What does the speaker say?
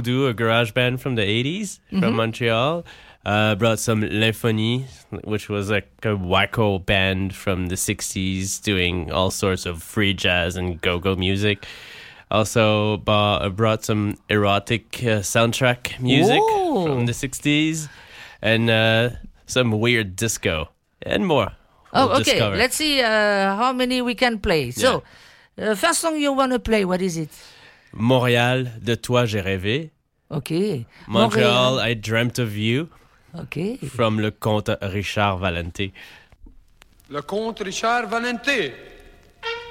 Voodoo, a garage band from the 80s from Montreal. Brought some L'Infonie, which was like a wacko band from the 60s doing all sorts of free jazz and go-go music. Also brought some erotic soundtrack music from the 60s and some weird disco and more. Okay. Discover. Let's see how many we can play. So, first song you want to play, what is it? Montréal, de toi j'ai rêvé. Okay. Montreal, I dreamt of you. Okay. From le comte Richard Valente. Le comte Richard Valente.